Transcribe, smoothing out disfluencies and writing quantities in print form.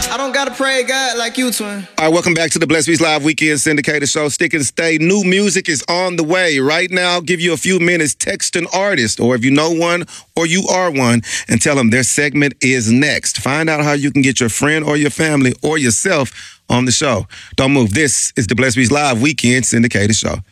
I don't gotta pray God like you, twin. All right, welcome back to the Blessed Beats Live Weekend Syndicated Show. Stick and stay. New music is on the way. Right now, give you a few minutes. Text an artist, or if you know one or you are one, and tell them their segment is next. Find out how you can get your friend or your family or yourself on the show. Don't move. This is the Blessed Beats Live Weekend Syndicated Show.